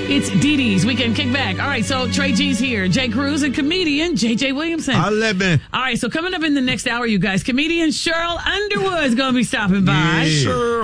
It's Dee Dee's Weekend Kickback. All right, so Trey G's here. Jay Cruz and comedian J.J. Williamson. All right, so coming up in the next hour, you guys, comedian Cheryl Underwood is going to be stopping by. Yeah.